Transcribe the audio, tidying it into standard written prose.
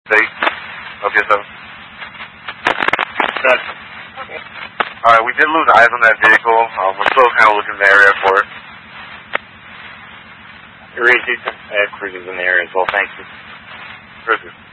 State. Okay, so. Alright, we did lose eyes on that vehicle. We're still kind of looking in the area for it. Reese, Cruises in the area as well, thank you. Cruises.